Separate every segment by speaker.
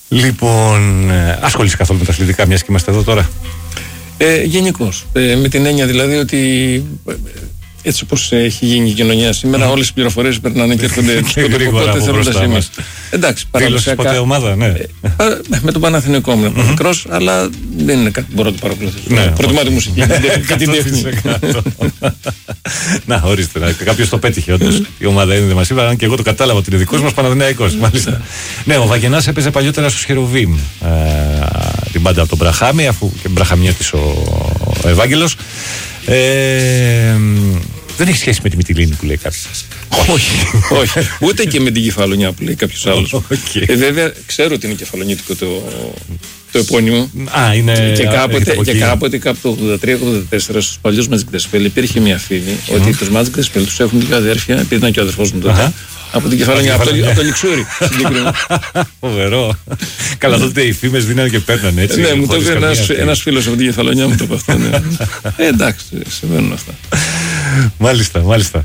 Speaker 1: Λοιπόν, ασχολείσαι καθόλου με τα αθλητικά, μιας και είμαστε εδώ τώρα?
Speaker 2: Γενικώς. Με την έννοια δηλαδή ότι έτσι όπως έχει γίνει η κοινωνία σήμερα, όλες οι πληροφορίες περνάνε και έρχονται σκοτωκοπότε θέλοντας εμείς. Εντάξει,
Speaker 1: παραδοσιακά. Ποτέ ομάδα, ναι.
Speaker 2: Με τον Παναθηναϊκό ήμουν από μικρός, αλλά δεν είναι κάτι που μπορώ να το παρακολουθήσω. Προτιμά τη μουσική και την τέχνη.
Speaker 1: Να, ορίστε, κάποιος το πέτυχε όντως. Η ομάδα είναι δημασίβα, αν και εγώ το κατάλαβα ότι είναι δικός μας Παναθηναϊκός. Ναι, ο Βαγγενάς έπαιζε παλιότερα στο Χερουβίμ την μπάντα από τον Μπραχάμι, αφού και μπραχαμιώτης ο Ευάγγελος. Δεν έχει σχέση με τη Μυτιλήνη που λέει κάποιος.
Speaker 2: Όχι. Ούτε και με την Κεφαλονιά που λέει κάποιος άλλος. Βέβαια, ξέρω ότι είναι κεφαλονίτικο το επώνυμο.
Speaker 1: Είναι.
Speaker 2: Και κάποτε το 83-84 στους παλιούς Magic the Spell υπήρχε μια φήμη ότι τους Magic the Spell τους έχουν δύο αδέρφια, επειδή ήταν και ο αδερφός μου τότε. Από την Κεφαλονιά, από το Λιξούρι.
Speaker 1: Φοβερό. Καλά, τότε οι φήμες δίνανε και παίρνανε έτσι.
Speaker 2: Ναι, μου το είπε ένας φίλος από την Κεφαλονιά, μου το είπε αυτό. Εντάξει, συμβαίνουν αυτά.
Speaker 1: Μάλιστα.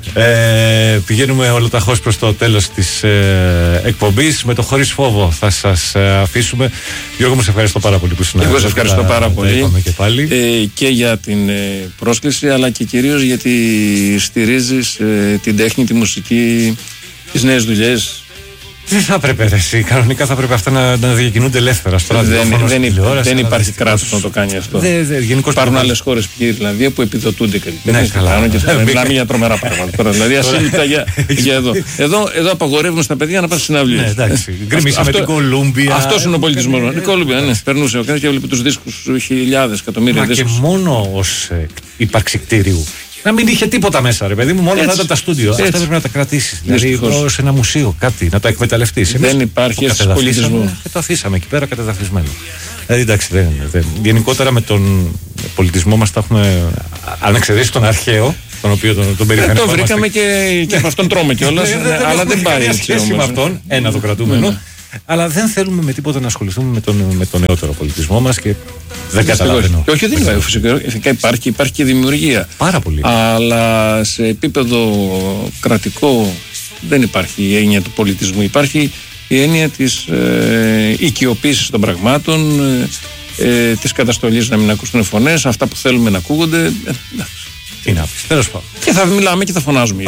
Speaker 1: Πηγαίνουμε ολοταχώς προς το τέλος της εκπομπής. Με το χωρίς φόβο θα σας αφήσουμε. Γιώργο, μου σε ευχαριστώ πάρα πολύ που συναντήσαμε.
Speaker 2: Εγώ σε ευχαριστώ πάρα πολύ
Speaker 1: και
Speaker 2: για την πρόσκληση, αλλά και κυρίως γιατί στηρίζεις την τέχνη, τη μουσική, τις νέες δουλειές.
Speaker 1: Δεν θα έπρεπε εσύ. Κανονικά θα έπρεπε αυτά να διακινούνται ελεύθερα στο ραδιόφωνο.
Speaker 2: Δεν υπάρχει κράτος να το κάνει αυτό. Υπάρχουν άλλες χώρες, π.χ. η Ιρλανδία, που επιδοτούνται καλλιτέχνες. Μιλάμε για τρομερά πράγματα. Δηλαδή, ασύλληπτα για εδώ. Εδώ απαγορεύουν στα παιδιά να πάνε στην αυλή.
Speaker 1: Εντάξει. Γκρεμίσαμε με την Κολούμπια.
Speaker 2: Αυτό είναι ο πολιτισμός. Η Κολούμπια, ναι. Περνούσε ο καθένας και έβλεπε τους δίσκους, χιλιάδες, εκατομμύρια δίσκους.
Speaker 1: Και μόνο ως ύπαρξη κτίριου. Να μην είχε τίποτα μέσα, ρε παιδί μου, μόνο να ήταν τα στούντιο. Αυτά πρέπει να τα κρατήσεις. Δηλαδή, σε ένα μουσείο, κάτι, να το εκμεταλλευτείς.
Speaker 2: Δεν υπάρχει αίσθηση πολιτισμού.
Speaker 1: Και το αφήσαμε εκεί πέρα κατεδαφισμένο. Δηλαδή, εντάξει, γενικότερα με τον πολιτισμό μας τα έχουμε, αν εξαιρέσει τον αρχαίο, τον οποίο τον περιφέρει.
Speaker 2: Το βρήκαμε και από αυτόν τρώμε κιόλας, αλλά δεν πάει έτσι όμως.
Speaker 1: Με αυτόν, ένα το κρατούμενο. Αλλά δεν θέλουμε με τίποτα να ασχοληθούμε με τον νεότερο πολιτισμό μας και δεν καταλαβαίνω.
Speaker 2: Όχι, δεν είναι. Φυσικά υπάρχει και δημιουργία.
Speaker 1: Πάρα πολύ.
Speaker 2: Αλλά σε επίπεδο κρατικό δεν υπάρχει η έννοια του πολιτισμού. Υπάρχει η έννοια της οικειοποίησης των πραγμάτων, της καταστολής να μην ακούσουν φωνές, αυτά που θέλουμε να ακούγονται.
Speaker 1: Τι να πεις, τέλος πάντων.
Speaker 2: Και θα μιλάμε και θα φωνάζουμε.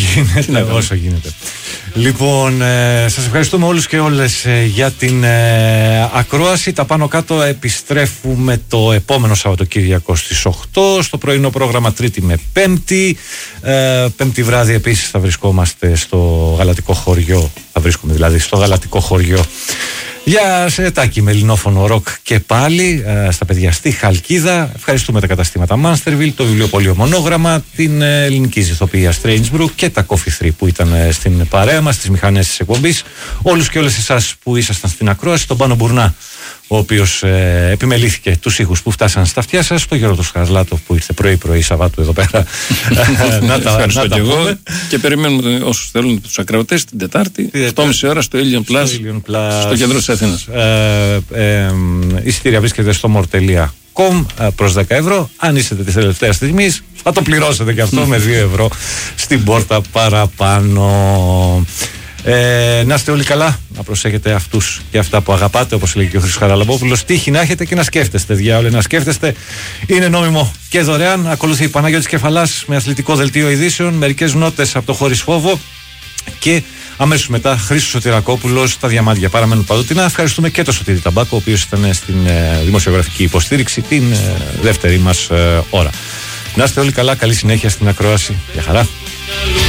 Speaker 1: Όσο γίνεται. Λοιπόν, σας ευχαριστούμε όλους και όλες για την ακρόαση. Τα πάνω κάτω επιστρέφουμε το επόμενο Σαββατοκύριακο στις 8 στο πρωινό πρόγραμμα, Τρίτη με Πέμπτη. Πέμπτη βράδυ επίσης θα βρισκόμαστε στο Γαλατικό Χωριό. Θα βρίσκομαι δηλαδή στο Γαλατικό Χωριό για σετάκι με ελληνόφωνο ροκ και πάλι στα παιδιά στη Χαλκίδα. Ευχαριστούμε τα καταστήματα Μάνστερβιλ, το βιβλιοπωλείο Μονόγραμμα, την ελληνική ζηθοποιία Strange Brew και τα Coffee 3 που ήταν στην παρέα μας, στις μηχανές της εκπομπής. Όλους και όλες εσάς που ήσασταν στην ακρόαση, τον Πάνο Μπουρνά, ο οποίος επιμελήθηκε τους ήχους που φτάσαν στα αυτιά σας, τον Γιώργο Σχαρλάτο που ήρθε πρωί Σαββάτου εδώ πέρα να τα πούμε. Και
Speaker 2: περιμένουμε όσους θέλουν τους ακροατές την Τετάρτη 8.30 ώρα στο Ilion Plus, στο κέντρο της Αθήνας.
Speaker 1: Εισιτήρια βρίσκεται στο more.com προς 10 ευρώ. Αν είστε της τελευταίας στιγμής θα το πληρώσετε και αυτό με 2 ευρώ στην πόρτα παραπάνω. Να είστε όλοι καλά, να προσέχετε αυτούς και αυτά που αγαπάτε, όπως λέγει και ο Χρήστος Χαραλαμπόπουλος. Τύχη να έχετε και να σκέφτεστε, διάολε, να σκέφτεστε. Είναι νόμιμο και δωρεάν. Ακολουθεί η Παναγιώτης Κεφαλάς με αθλητικό δελτίο ειδήσεων, μερικές νότες από το Χωρίς Φόβο και αμέσως μετά Χρήστος Σωτηρακόπουλος, τα διαμάντια παραμένουν παντοτινά. Ευχαριστούμε και τον Σωτήρη Ταμπάκο, ο οποίος ήταν στην δημοσιογραφική υποστήριξη την δεύτερη μας ώρα. Να είστε όλοι καλά, καλή συνέχεια στην ακρόαση. Γεια χαρά.